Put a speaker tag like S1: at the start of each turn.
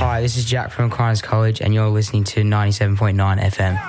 S1: Hi, this is Jack from Aquinas College, and you're listening to 97.9 FM.